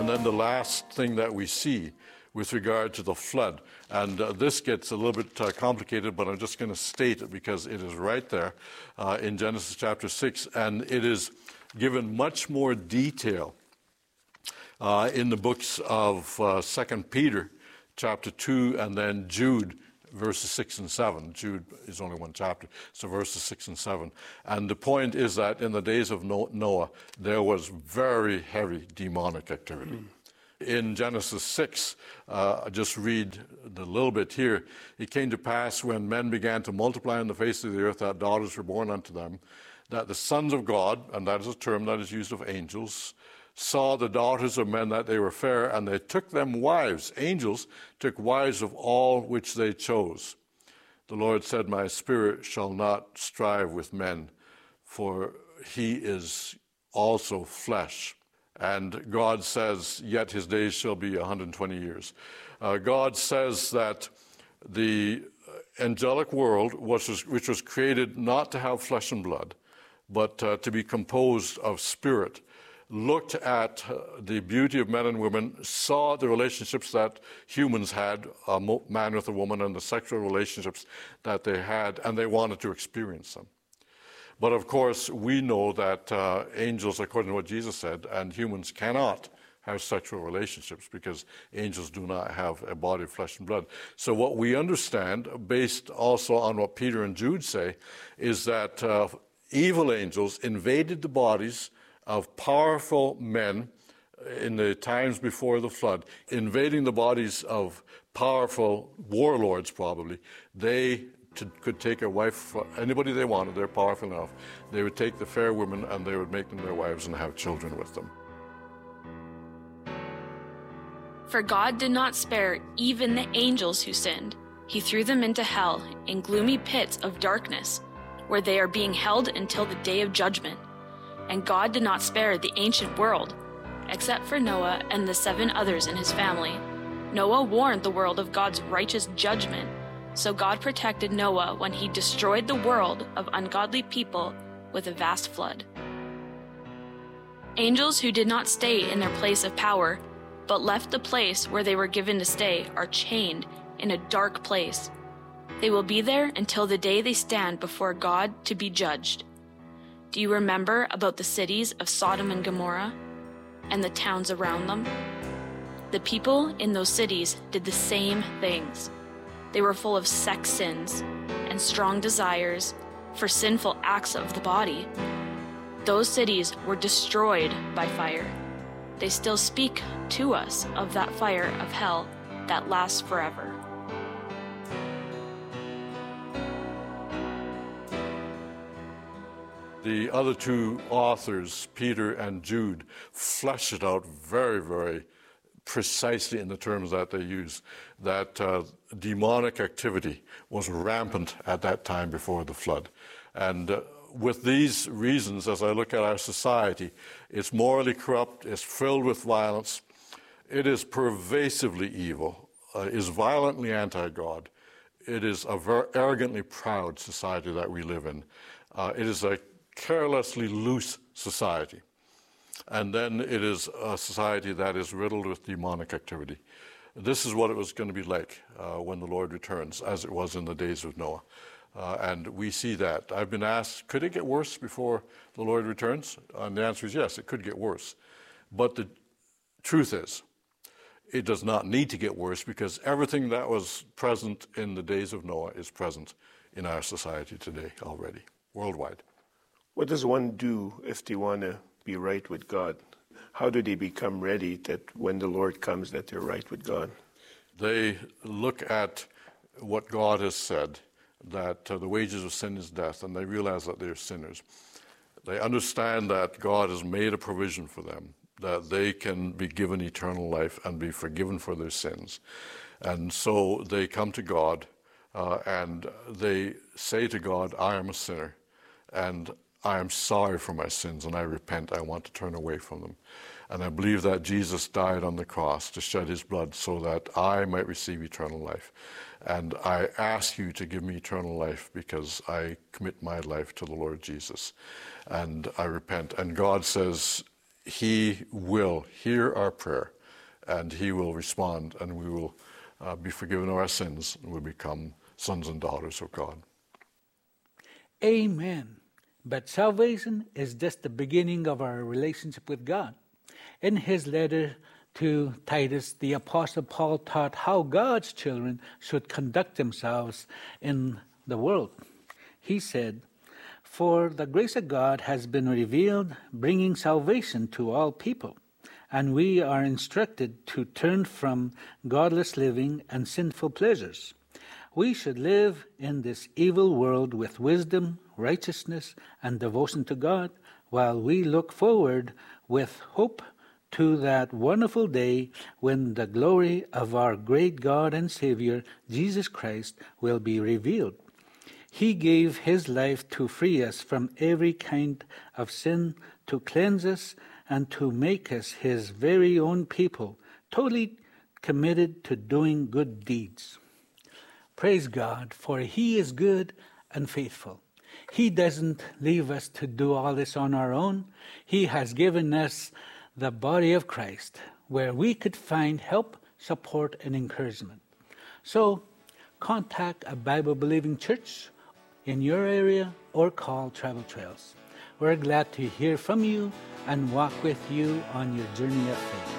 And then the last thing that we see with regard to the flood, and this gets a little bit complicated, but I'm just going to state it because it is right there in Genesis chapter 6, and it is given much more detail in the books of 2 Peter chapter 2 and then Jude verses 6 and 7. Jude is only one chapter, so verses 6 and 7. And the point is that in the days of Noah, there was very heavy demonic activity. In Genesis 6, I just read a little bit here. It came to pass when men began to multiply on the face of the earth that daughters were born unto them, that the sons of God, and that is a term that is used of angels, saw the daughters of men that they were fair, and they took them wives. Angels took wives of all which they chose. The Lord said, my spirit shall not strive with men, for he is also flesh. And God says, yet his days shall be 120 years. God says that the angelic world, which was created not to have flesh and blood, but to be composed of spirit, looked at the beauty of men and women, saw the relationships that humans had, a man with a woman, and the sexual relationships that they had, and they wanted to experience them. But of course, we know that angels, according to what Jesus said, and humans cannot have sexual relationships because angels do not have a body of flesh and blood. So what we understand, based also on what Peter and Jude say, is that evil angels invaded the bodies of powerful men in the times before the flood, invading the bodies of powerful warlords probably. They could take a wife for anybody they wanted. They're powerful enough. They would take the fair women and they would make them their wives and have children with them. For God did not spare even the angels who sinned. He threw them into hell, in gloomy pits of darkness, where they are being held until the day of judgment. And God did not spare the ancient world, except for Noah and the 7 others in his family. Noah warned the world of God's righteous judgment. So God protected Noah when he destroyed the world of ungodly people with a vast flood. Angels who did not stay in their place of power, but left the place where they were given to stay, are chained in a dark place. They will be there until the day they stand before God to be judged. Do you remember about the cities of Sodom and Gomorrah and the towns around them? The people in those cities did the same things. They were full of sex sins and strong desires for sinful acts of the body. Those cities were destroyed by fire. They still speak to us of that fire of hell that lasts forever. The other 2 authors, Peter and Jude, flesh it out very, very precisely in the terms that they use, that demonic activity was rampant at that time before the flood. And with these reasons, as I look at our society, it's morally corrupt, it's filled with violence, it is pervasively evil, is violently anti-God. It is a very arrogantly proud society that we live in. It is a carelessly loose society. And then it is a society that is riddled with demonic activity. This is what it was going to be like when the Lord returns, as it was in the days of Noah. And we see that. I've been asked, could it get worse before the Lord returns? And the answer is yes, it could get worse. But the truth is, it does not need to get worse because everything that was present in the days of Noah is present in our society today already, worldwide. What does one do if they want to be right with God? How do they become ready that when the Lord comes that they're right with God? They look at what God has said, that the wages of sin is death, and they realize that they're sinners. They understand that God has made a provision for them, that they can be given eternal life and be forgiven for their sins. And so they come to God and they say to God, I am a sinner, and I am sorry for my sins, and I repent. I want to turn away from them. And I believe that Jesus died on the cross to shed his blood so that I might receive eternal life. And I ask you to give me eternal life because I commit my life to the Lord Jesus. And I repent. And God says, He will hear our prayer, and He will respond, and we will be forgiven of our sins, and we become sons and daughters of God. Amen. But salvation is just the beginning of our relationship with God. In his letter to Titus, the Apostle Paul taught how God's children should conduct themselves in the world. He said, "For the grace of God has been revealed, bringing salvation to all people, and we are instructed to turn from godless living and sinful pleasures. We should live in this evil world with wisdom, righteousness, and devotion to God, while we look forward with hope to that wonderful day when the glory of our great God and Savior, Jesus Christ, will be revealed. He gave his life to free us from every kind of sin, to cleanse us, and to make us his very own people, totally committed to doing good deeds." Praise God, for he is good and faithful. He doesn't leave us to do all this on our own. He has given us the body of Christ, where we could find help, support, and encouragement. So, contact a Bible-believing church in your area or call Travel Trails. We're glad to hear from you and walk with you on your journey of faith.